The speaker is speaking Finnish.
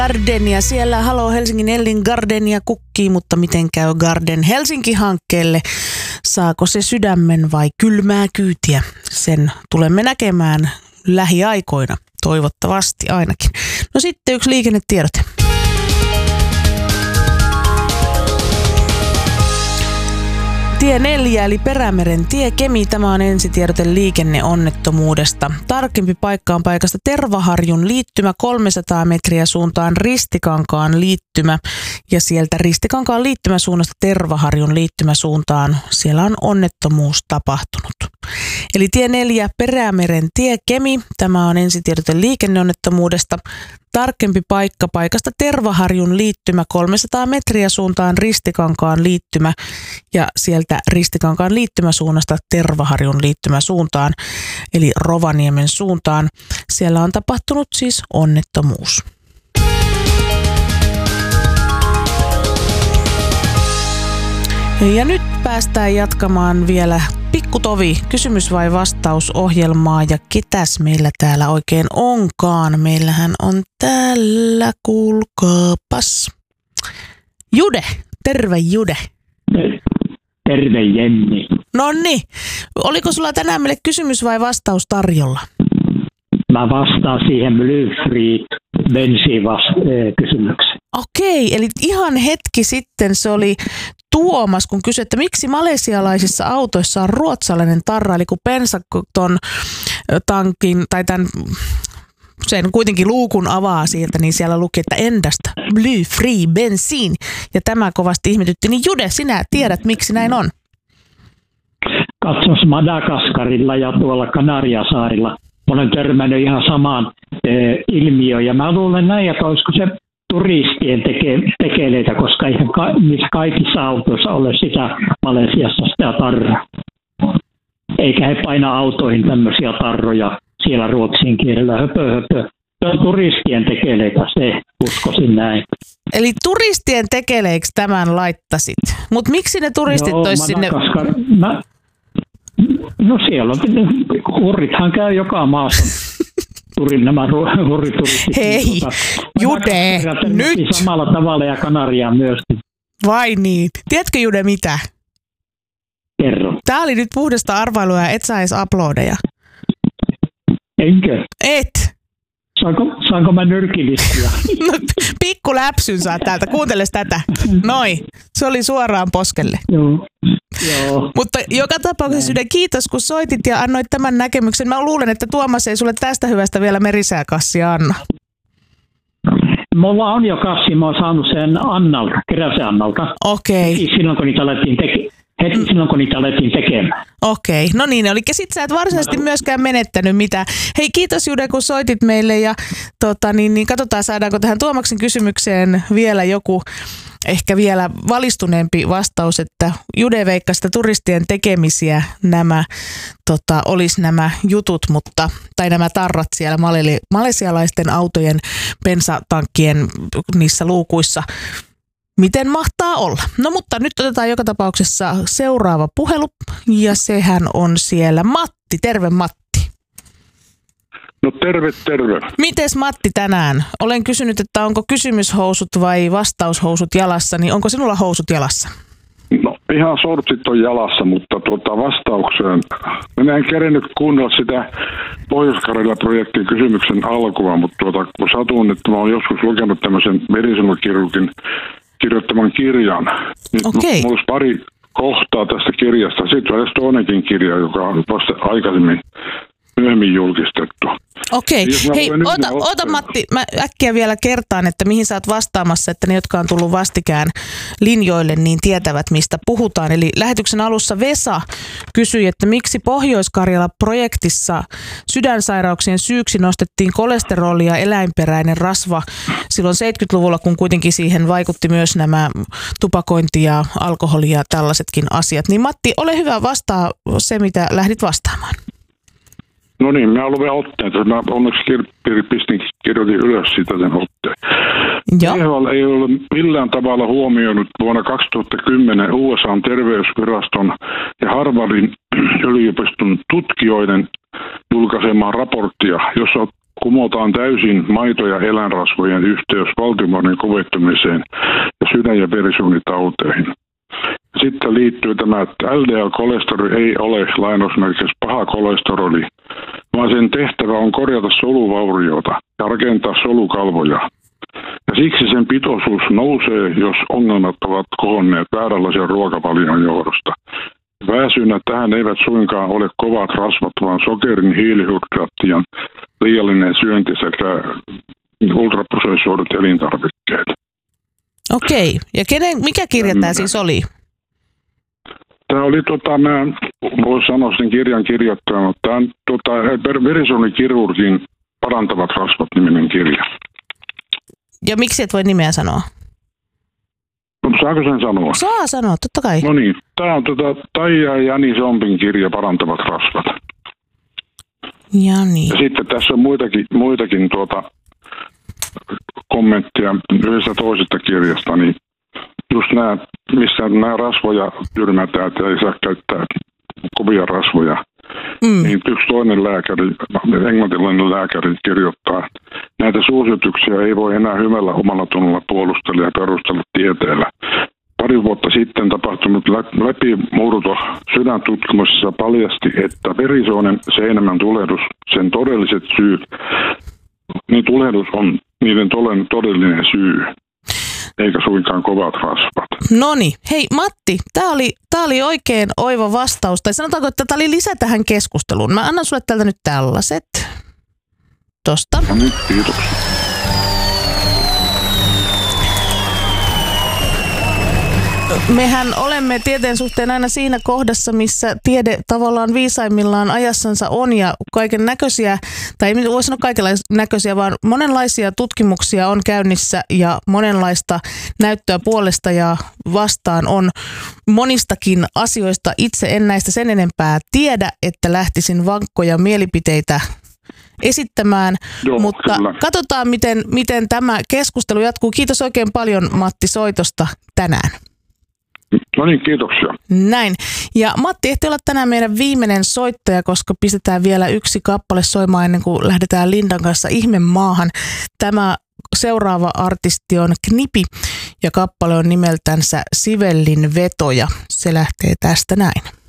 Gardenia. Siellä Halo Helsingin Ellin Gardenia kukkii, mutta miten käy Garden Helsinki-hankkeelle? Saako se sydämen vai kylmää kyytiä? Sen tulemme näkemään lähiaikoina, toivottavasti ainakin. No sitten yksi liikennetiedote. Tie 4 eli Perämeren tie Kemi, tämä on ensitiedote liikenneonnettomuudesta. Tarkempi paikka on paikasta Tervaharjun liittymä 300 metriä suuntaan Ristikankaan liittymä ja sieltä Ristikankaan liittymäsuunnasta Tervaharjun liittymäsuuntaan siellä on onnettomuus tapahtunut. Eli tie 4 Perämeren tie Kemi, tämä on ensitiedote liikenneonnettomuudesta. Tarkempi paikka paikasta Tervaharjun liittymä 300 metriä suuntaan Ristikankaan liittymä ja sieltä Ristikankaan liittymäsuunnasta Tervaharjun liittymäsuuntaan eli Rovaniemen suuntaan. Siellä on tapahtunut siis onnettomuus. Ja nyt päästään jatkamaan vielä Pikkutovi, kysymys vai vastausohjelmaa ja ketäs meillä täällä oikein onkaan? Meillähän on täällä, kuulkaapas, Jude. Terve Jude. Terve Jenni. Nonni, oliko sulla tänään meille kysymys vai vastaus tarjolla? Mä vastaan siihen Blyfried bensiin-kysymykseen. Okei, eli ihan hetki sitten se oli Tuomas, kun kysyi, että miksi malesialaisissa autoissa on ruotsalainen tarra, eli kun bensaton tankin tai tämän sen kuitenkin luukun avaa sieltä, niin siellä luki, että endästä Blyfried bensiin. Ja tämä kovasti ihmetytti. Niin Jude, sinä tiedät, miksi näin on? Katsos Madagaskarilla ja tuolla Kanariasaarilla. Olen törmännyt ihan samaan ilmiöön. Ja mä luulen näin, että olisiko se turistien tekeleitä, koska eihän niissä kaikissa autoissa ole sitä Malesiassa sitä tarraa. Eikä he paina autoihin tämmöisiä tarroja siellä ruotsin kielellä. Höpö. Se on turistien tekeleitä, se uskoisin näin. Eli turistien tekeleiksi tämän laittasit? Mutta miksi ne turistit tois sinne? No siellä on, hurrithan käy joka maassa. Nämä hurrituristit. Hei, Jude, nyt! Samalla tavalla ja Kanariaan myöskin. Vai niin? Tiedätkö Jude mitä? Kerro. Tää oli nyt puhdasta arvailua ja et saa edes uploadeja. Enkö? Et. Saanko mä nyrkilistää? No, pikku läpsyn saa täältä. Kuunteles tätä. Noi. Se oli suoraan poskelle. Joo. Mutta joka tapauksessa Jude, kiitos kun soitit ja annoit tämän näkemyksen. Mä luulen, että Tuomas ei sulle tästä hyvästä vielä merisääkassia anna. Mulla on jo kassi. Mä oon saanut sen Annalta, Keräsen Annalta. Okei. Heti silloin, kun niitä alettiin tekemään. Okei, no niin, eli sit sä et varsinaisesti myöskään menettänyt mitään. Hei, kiitos Jude, kun soitit meille ja katsotaan saadaanko tähän Tuomaksen kysymykseen vielä joku ehkä vielä valistuneempi vastaus, että Jude veikkasi, että turistien tekemisiä nämä olisi nämä jutut, tai nämä tarrat siellä malesialaisten autojen bensatankkien niissä luukuissa. Miten mahtaa olla? No mutta nyt otetaan joka tapauksessa seuraava puhelu ja sehän on siellä Matti. Terve Matti. No terve. Mites Matti tänään? Olen kysynyt, että onko kysymyshousut vai vastaushousut jalassa, niin onko sinulla housut jalassa? No ihan sortsit on jalassa, mutta vastaukseen. Minä en kerennyt kuunnella sitä Pohjois-Karjala-projektin kysymyksen alkua, mutta kun satun, että mä oon joskus lukenut tämmöisen verisilmäkirurgin kirjoittaman kirjan. Okei. Mulla olisi pari kohtaa tästä kirjasta. Sitten on edes toinenkin kirja, joka on vasta myöhemmin julkistettu. Okei. Hei, ota Matti, mä äkkiä vielä kertaan, että mihin sä oot vastaamassa, että ne, jotka on tullut vastikään linjoille, niin tietävät, mistä puhutaan. Eli lähetyksen alussa Vesa kysyi, että miksi Pohjois-Karjala-projektissa sydänsairauksien syyksi nostettiin kolesteroli ja eläinperäinen rasva silloin 70-luvulla, kun kuitenkin siihen vaikutti myös nämä tupakointi ja alkoholi ja tällaisetkin asiat. Niin Matti, ole hyvä, vastaa se, mitä lähdit vastaamaan. No niin, mä luen otteen. Mä onneksi kirjoitin ylös sitä sen otteen. THL ei ole millään tavalla huomioinut vuonna 2010 USA:n terveysviraston ja Harvardin yliopiston tutkijoiden julkaisemaa raporttia, jossa kumotaan täysin maito- ja eläinrasvojen yhteys valtimoiden kovettumiseen ja sydän- ja verisuonitauteihin. Sitten liittyy tämä, että LDL-kolesteroli ei ole lainausmerkeissä paha kolesteroli, vaan sen tehtävä on korjata soluvauriota ja rakentaa solukalvoja. Ja siksi sen pitoisuus nousee, jos ongelmat ovat kohonneet vääränlaisen ruokavalion johdosta. Pääsyynä tähän eivät suinkaan ole kovat rasvat, vaan sokerin, hiilihydraattien liiallinen syönti sekä ultraprosessoidut elintarvikkeet. Okei. Ja mikä kirja tämä siis oli? Tämä oli, mä voin sanoa sen kirjan kirjoittaja, mutta tämä on verisuonikirurgin parantavat rasvat -niminen kirja. Ja miksi et voi nimeä sanoa? No, saako sen sanoa? Saa sanoa, totta kai. No niin, tämä on Taija ja Jani Zombin kirja Parantavat rasvat. Jani. Ja sitten tässä on muitakin kommentteja yhdessä toisesta kirjasta, niin just nämä, missä nämä rasvoja tyrmätään, että ei saa käyttää kovia rasvoja. Niin yksi toinen lääkäri, englantilainen lääkäri kirjoittaa, näitä suosituksia ei voi enää hyvällä omalla tunnolla puolustella ja perustella tieteellä. Pari vuotta sitten tapahtunut läpimurto sydäntutkimuksessa paljasti, että verisuonen seinämän tulehdus, sen todelliset syyt, niin tulehdus on niiden todellinen syy, eikä suinkaan kovat rasvat. Noniin. Hei Matti, tää oli oikein oiva vastaus. Tai sanotaanko, että tämä oli lisä tähän keskusteluun. Mä annan sulle täältä nyt tällaiset. Tosta. No niin, kiitoksia. Mehän olemme tieteen suhteen aina siinä kohdassa, missä tiede tavallaan viisaimmillaan ajassansa on ja kaiken näköisiä, tai ei voi sanoa kaikenlaisia näköisiä, vaan monenlaisia tutkimuksia on käynnissä ja monenlaista näyttöä puolesta ja vastaan on monistakin asioista. Itse en näistä sen enempää tiedä, että lähtisin vankkoja mielipiteitä esittämään, mutta kyllä. Katsotaan, miten tämä keskustelu jatkuu. Kiitos oikein paljon Matti soitosta tänään. No niin, kiitoksia. Näin. Ja Matti ehti olla tänään meidän viimeinen soittaja, koska pistetään vielä yksi kappale soimaan ennen kuin lähdetään Lindan kanssa ihmemaahan. Tämä seuraava artisti on Knipi ja kappale on nimeltänsä Sivellin vetoja. Se lähtee tästä näin.